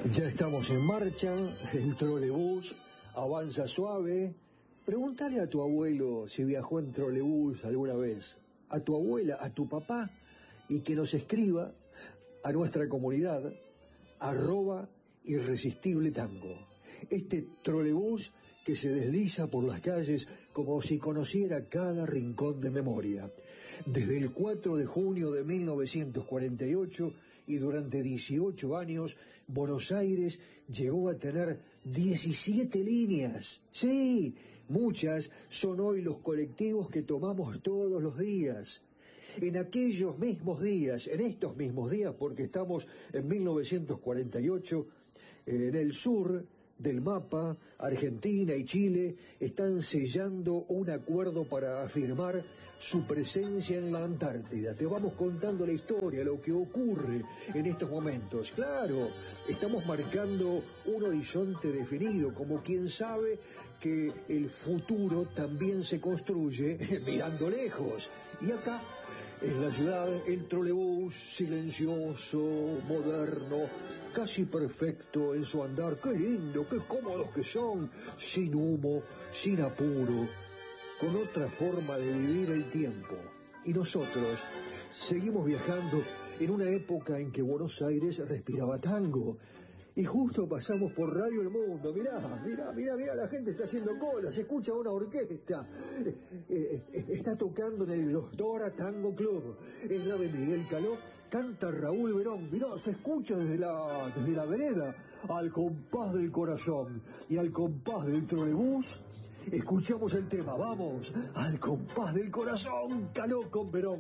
Ya estamos en marcha, el trolebús avanza suave. Pregúntale a tu abuelo si viajó en trolebús alguna vez, a tu abuela, a tu papá, y que nos escriba a nuestra comunidad, @irresistibletango. Este trolebús que se desliza por las calles como si conociera cada rincón de memoria. Desde el 4 de junio de 1948 y durante 18 años, Buenos Aires llegó a tener 17 líneas. Sí, muchas son hoy los colectivos que tomamos todos los días. En aquellos mismos días, en estos mismos días, porque estamos en 1948, en el sur del mapa, Argentina y Chile están sellando un acuerdo para afirmar su presencia en la Antártida. Te vamos contando la historia, lo que ocurre en estos momentos. Claro, estamos marcando un horizonte definido, como quien sabe que el futuro también se construye mirando lejos. Y acá, en la ciudad, el trolebús silencioso, moderno, casi perfecto en su andar. ¡Qué lindo, qué cómodos que son! Sin humo, sin apuro, con otra forma de vivir el tiempo. Y nosotros seguimos viajando en una época en que Buenos Aires respiraba tango. Y justo pasamos por Radio El Mundo. Mirá, la gente está haciendo cola, se escucha una orquesta. Está tocando en el Dora Tango Club. Es la de Miguel Caló, canta Raúl Verón. Mirá, se escucha desde la vereda, al compás del corazón y al compás del trolebús. Escuchamos el tema, vamos, al compás del corazón, Caló con Verón.